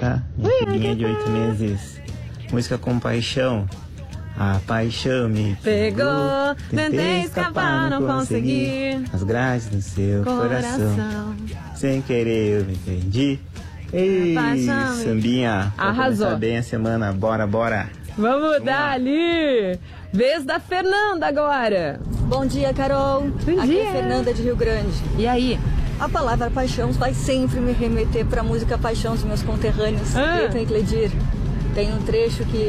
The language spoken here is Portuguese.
tá? Minha filhinha de 8 meses. Música Compaixão. A paixão me pegou, tentei escapar, não consegui. As grades do seu coração. Sem querer eu me perdi. Ei, sambinha. Arrasou. Tá bem a semana, bora. Vamos dar ali. Vez da Fernanda agora. Bom dia, Carol. Bom Aqui dia. é Fernanda de Rio Grande. E aí? A palavra paixão vai sempre me remeter para a música Paixão dos meus conterrâneos, Cleiton e Cledir. Tem um trecho que